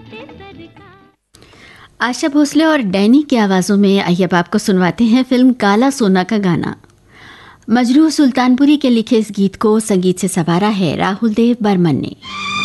आशा भोसले और डैनी की आवाज़ों में आइए अब आपको सुनवाते हैं फिल्म काला सोना का गाना। मजरूह सुल्तानपुरी के लिखे इस गीत को संगीत से संवारा है राहुल देव बर्मन ने।